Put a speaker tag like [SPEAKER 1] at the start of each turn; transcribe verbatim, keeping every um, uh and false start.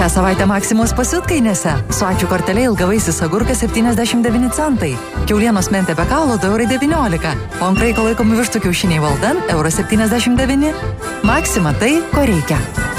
[SPEAKER 1] Šią savaitę Maksimos pasiutkainėse. Su ačiū kortelė ilgavaisis agurkas septyniasdešimt devyni centai. Kiaulienos mentė be kaulo du eurai devyniolika. O ant kraiko laikomi vištų kiaušiniai Valdan euras septyniasdešimt devyni. Maksima tai, ko reikia.